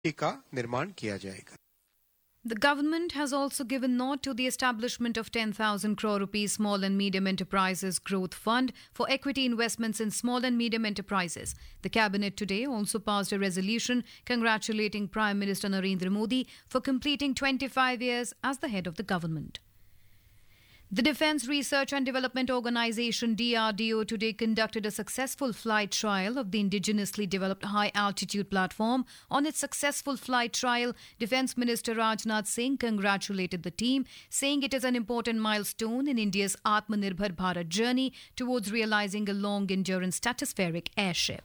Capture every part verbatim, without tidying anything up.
का निर्माण किया जाएगा. The government has also given nod to the establishment of ten thousand crore rupees Small and Medium Enterprises Growth Fund for equity investments in small and medium enterprises. The cabinet today also passed a resolution congratulating Prime Minister Narendra Modi for completing twenty-five years as the head of the government. The Defence Research and Development Organisation D R D O today conducted a successful flight trial of the indigenously developed high-altitude platform. On its successful flight trial, Defence Minister Rajnath Singh congratulated the team, saying it is an important milestone in India's Atmanirbhar Bharat journey towards realising a long-endurance stratospheric airship.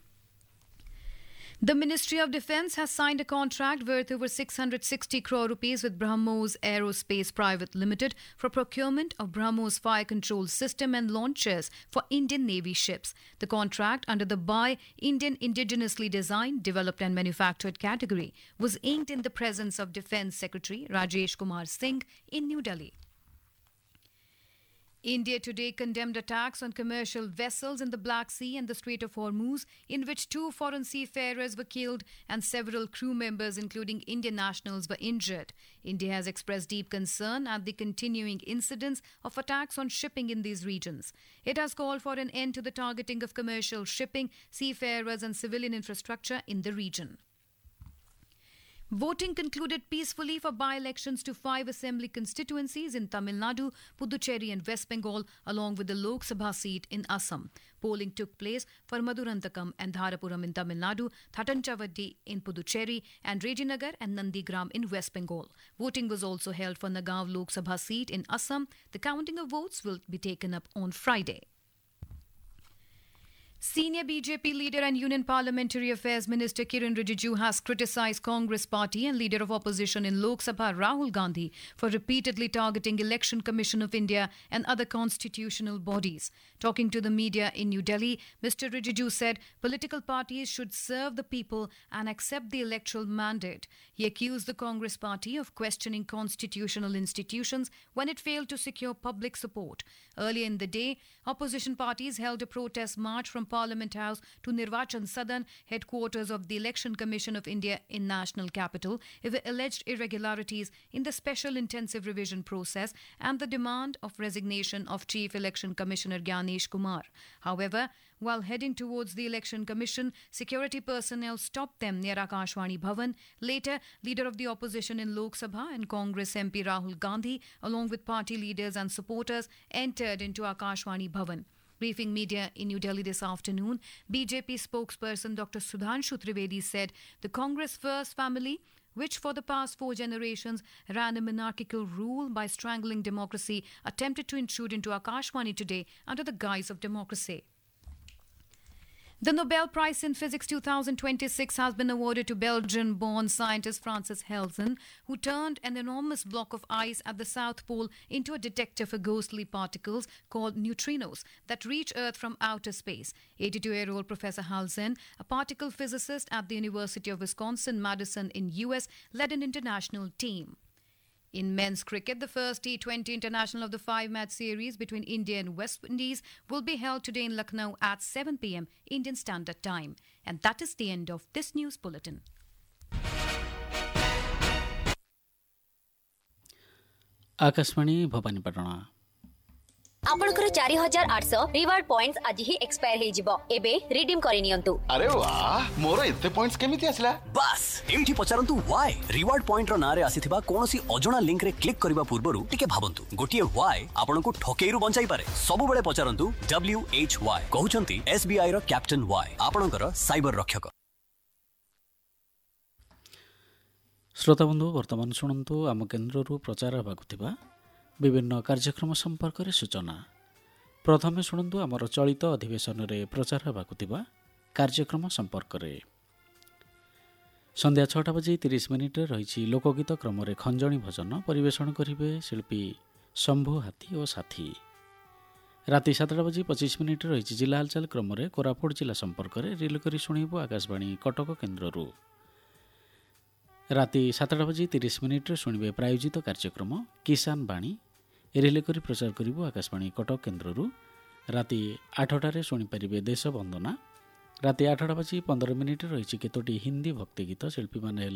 The Ministry of Defence has signed a contract worth over six hundred sixty crore rupees with BrahMos Aerospace Private Limited for procurement of BrahMos fire control system and launchers for Indian Navy ships. The contract under the Buy Indian Indigenously Designed, Developed and Manufactured category was inked in the presence of Defence Secretary Rajesh Kumar Singh in New Delhi. India today condemned attacks on commercial vessels in the Black Sea and the Strait of Hormuz, in which two foreign seafarers were killed and several crew members, including Indian nationals, were injured. India has expressed deep concern at the continuing incidents of attacks on shipping in these regions. It has called for an end to the targeting of commercial shipping, seafarers and civilian infrastructure in the region. Voting concluded peacefully for by-elections to five assembly constituencies in Tamil Nadu, Puducherry and West Bengal, along with the Lok Sabha seat in Assam. Polling took place for Madurantakam and Dharapuram in Tamil Nadu, Thattanchavadi in Puducherry and Rejinagar and Nandigram in West Bengal. Voting was also held for Nagaon Lok Sabha seat in Assam. The counting of votes will be taken up on Friday. Senior B J P leader and Union Parliamentary Affairs Minister Kiran Rijiju has criticised Congress party and leader of opposition in Lok Sabha Rahul Gandhi for repeatedly targeting Election Commission of India and other constitutional bodies. Talking to the media in New Delhi, Mister Rijiju said political parties should serve the people and accept the electoral mandate. He accused the Congress party of questioning constitutional institutions when it failed to secure public support. Earlier in the day, opposition parties held a protest march from Parliament House to Nirvachan Sadan, headquarters of the Election Commission of India in National Capital, over alleged irregularities in the special intensive revision process and the demand of resignation of Chief Election Commissioner Gyanesh Kumar. However, while heading towards the Election Commission, security personnel stopped them near Akashvani Bhavan. Later, leader of the opposition in Lok Sabha and Congress M P Rahul Gandhi, along with party leaders and supporters, entered into Akashvani Bhavan. Briefing media in New Delhi this afternoon, B J P spokesperson Doctor Sudhanshu Trivedi said the Congress First family, which for the past four generations ran a monarchical rule by strangling democracy, attempted to intrude into Akashvani today under the guise of democracy. The Nobel Prize in Physics twenty twenty-six has been awarded to Belgian-born scientist Francis Helsen, who turned an enormous block of ice at the South Pole into a detector for ghostly particles called neutrinos that reach Earth from outer space. eighty-two-year-old Professor Helsen, a particle physicist at the University of Wisconsin-Madison in U S, led an international team. In men's cricket, the first T twenty international of the five-match series between India and West Indies will be held today in Lucknow at seven p.m. Indian Standard Time. And that is the end of this news bulletin. Akashvani Bhawanipatna आपनकर चार हजार आठ सौ reward points आज ही expire हे जिवो एबे redeem करि नियंतु। अरे वाह मोर एते पॉइंट्स केमिति आसला बस एमठी पचारंतु व्हाई रिवार्ड पॉइंट रो नारे आसीथिबा कोनोसी अजणा लिंक रे क्लिक करबा पूर्वरु टिके भाबंतु गोटिए व्हाई आपनको ठकेइरु बंचाई पारे सब बेले पचारंतु डब्ल्यू एच वाई कहउचंती एसबीआई रो कैप्टन वाई आपनकर साइबर रक्षक। श्रोता बंधु वर्तमान शुणंतु आम केन्द्ररू प्रचार हेबाकुथिबा विभिन्न कार्यक्रम संपर्क में सूचना। प्रथमे शुणु आमर चलित अधिवेशन में प्रचार हेबाकुथिबा कार्यक्रम संपर्क में। संध्या छटा बजे तीस मिनिट रही लोकगीत क्रम खंजणी भजन परिवेषण करेंगे शिल्पी शंभु हाथी और साथी। राति सातटा बजे पच्चीस मिनिट रही जिला हालचाल क्रम कोरापुट जिला संपर्क में रिल कर शुणु आकाशवाणी कटक केन्द्र। राति सातटा बजे तीस मिनिट शुणवे प्रायोजित कार्यक्रम किसान बाणी रिले कर प्रचार करिबो आकाशवाणी कटक केन्द्र। राति आठटारे शुणिपारे देश वंदना ରାତି ଆଠଟା ବାଜି ପନ୍ଦର ମିନିଟ୍ ରହିଛି କେତୋଟି ହିନ୍ଦୀ ଭକ୍ତି ଗୀତ। ଶିଳ୍ପୀମାନେ